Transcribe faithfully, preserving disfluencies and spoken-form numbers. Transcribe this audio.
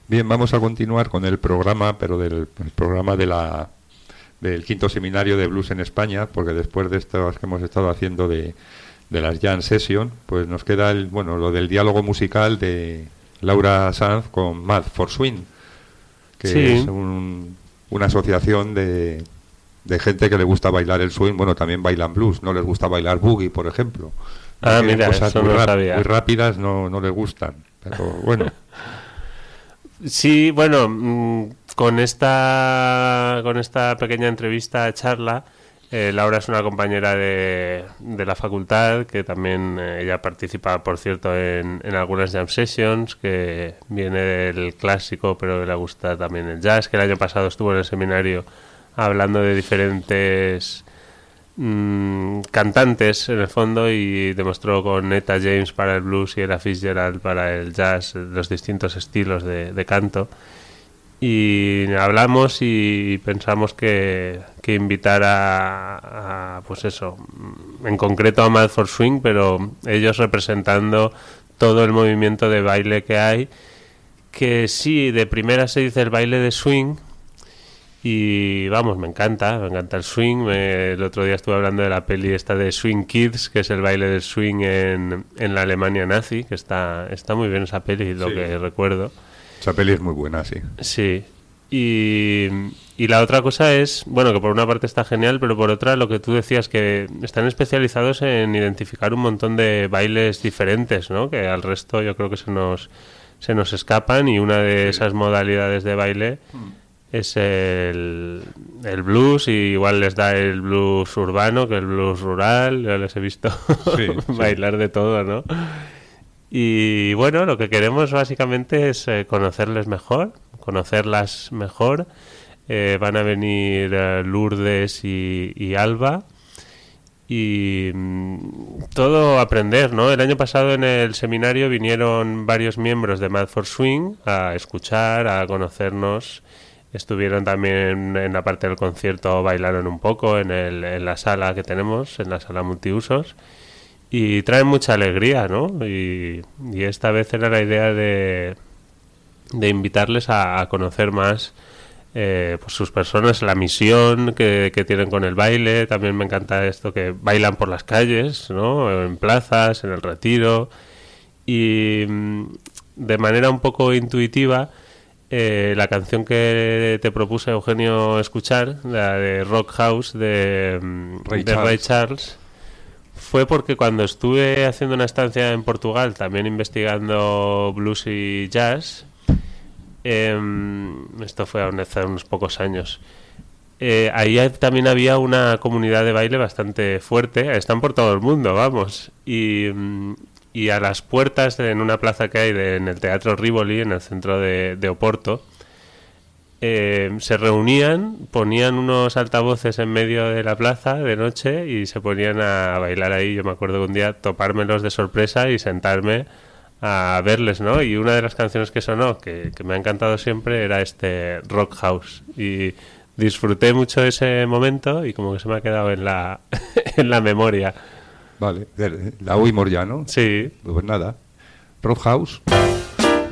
Bien, vamos a continuar con el programa, pero del el programa de la del quinto seminario de blues en España, porque después de esto que hemos estado haciendo de, de las jam session, pues nos queda el bueno lo del diálogo musical de Laura Sanz con Mad for Swing, que sí. es un, una asociación de, de gente que le gusta bailar el swing. Bueno, también bailan blues, no les gusta bailar boogie, por ejemplo. Ah, Tienen mira, cosas eso muy, no rap- sabía. muy rápidas, no, no les gustan, pero bueno. Sí, bueno, mmm, con esta con esta pequeña entrevista, charla, eh, Laura es una compañera de, de la facultad que también eh, ella participa, por cierto, en, en algunas jam sessions, que viene del clásico, pero le gusta también el jazz, que el año pasado estuvo en el seminario hablando de diferentes mmm, cantantes, en el fondo, y demostró con Etta James para el blues y Ella Fitzgerald para el jazz los distintos estilos de, de canto. Y hablamos y pensamos que, que invitar a, a, pues eso, en concreto a Mad for Swing, pero ellos representando todo el movimiento de baile que hay, que sí, de primera se dice el baile de swing, y vamos, me encanta, me encanta el swing. Me, el otro día estuve hablando de la peli esta de Swing Kids, que es el baile del swing en, en la Alemania nazi, que está, está muy bien esa peli, lo Sí. que recuerdo. Esa peli es muy buena, sí. Sí. Y, y la otra cosa es, bueno, que por una parte está genial, pero por otra lo que tú decías, que están especializados en identificar un montón de bailes diferentes, ¿no? Que al resto yo creo que se nos, se nos escapan, y una de esas modalidades de baile es el, el blues, y igual les da el blues urbano que el blues rural. Ya les he visto Sí, bailar sí. de todo, ¿no? Y bueno, lo que queremos básicamente es eh, conocerles mejor, conocerlas mejor. Eh, van a venir eh, Lourdes y, y Alba, y mm, todo aprender, ¿no? El año pasado en el seminario vinieron varios miembros de Mad for Swing a escuchar, a conocernos. Estuvieron también en la parte del concierto, bailaron un poco en, el, en la sala que tenemos, en la sala multiusos, y traen mucha alegría, ¿no? Y, y esta vez era la idea de, de invitarles a, a conocer más eh, pues sus personas, la misión que, que tienen con el baile. También me encanta esto que bailan por las calles, ¿no? En plazas, en el Retiro, y mm, de manera un poco intuitiva. Eh, la canción que te propuse, Eugenio, escuchar, la de Rock House de, Ray de Ray Charles, fue porque cuando estuve haciendo una estancia en Portugal, también investigando blues y jazz, eh, esto fue hace unos pocos años, eh, ahí también había una comunidad de baile bastante fuerte. Están por todo el mundo, vamos, y... y a las puertas de, en una plaza que hay de, en el Teatro Rivoli, en el centro de, de Oporto, eh, se reunían, ponían unos altavoces en medio de la plaza de noche y se ponían a bailar ahí. Yo me acuerdo que un día topármelos de sorpresa y sentarme a verles, ¿no? Y una de las canciones que sonó, que, que me ha encantado siempre, era este Rock House, y disfruté mucho ese momento y como que se me ha quedado en la, en la memoria. Vale, la oímos ya, ¿no? Sí. Pues nada, Rock House.